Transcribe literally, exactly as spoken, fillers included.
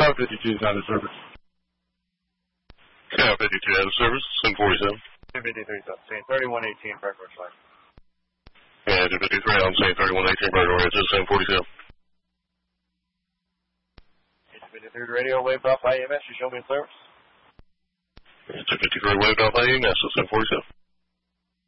Tower fifty-two is out of service. Tower fifty-two out of service, seven forty-seven. two fifty-three, scene thirty-one eighteen, Breakfast Line. Yeah, two fifty-three, I'm saying thirty-one eighteen, Breakfast Line, seven forty-seven. two fifty-three radio, waved off I E M S, you show me service. two fifty-three waved off I E M S, seven forty-seven.